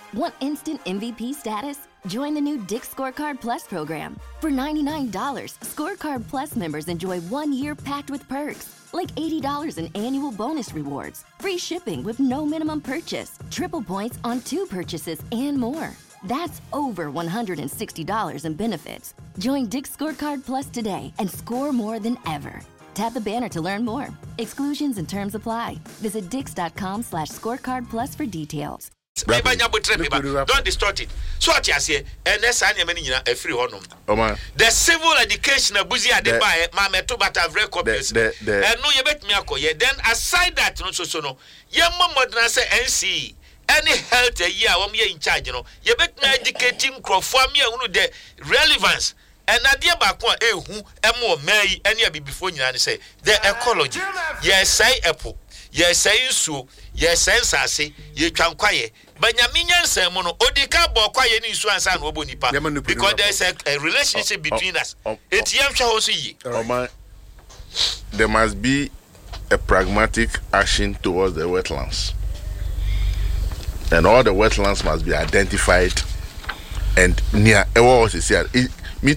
Want instant MVP status? Join the new Dick's Scorecard Plus program. For $99, Scorecard Plus members enjoy 1 year packed with perks, like $80 in annual bonus rewards, free shipping with no minimum purchase, triple points on 2 purchases, and more. That's over $160 in benefits. Join Dick's Scorecard Plus today and score more than ever. Tap the banner to learn more. Exclusions and terms apply. Visit dix.com/scorecard plus for details. Don't distort it. So what you say, and that's any a free honor. The civil education abusi ade buy mama to but have very copies. And no you bet me akoye. Then aside that no so ye modern say NC any health a year when we in charge, you bet me educating crop for me the relevance. And Nadia Bakwa, who more may any be before you say the ecology. Yes, say apple. Yes, say so. Yes, sense I say you can quiet. But Yaminian Semono, Odika Bokwa, any swans and Wobonipa, because there's a relationship between us. It's Yamcha. There must be a pragmatic action towards the wetlands, and all the wetlands must be identified and near.